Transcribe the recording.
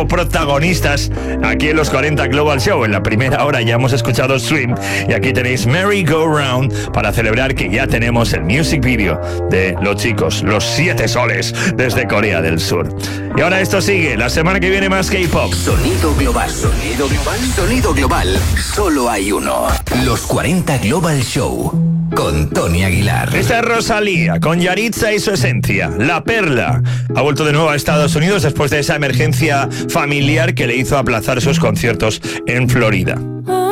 protagonistas aquí en los 40 Global Show. En la primera hora ya hemos escuchado Swim y aquí tenéis Merry Go Round para celebrar que ya tenemos el music video de los chicos, los 7 soles desde Corea del Sur. Y ahora esto sigue, la semana que viene más K-pop. Sonido global, sonido global, sonido global. Solo hay uno. Los 40 Global Show con Tony Aguilar. Esta es Rosalía con Yaritza y su esencia, La Perla. Ha vuelto de nuevo a Estados Unidos después de esa emergencia familiar que le hizo aplazar sus conciertos en Florida.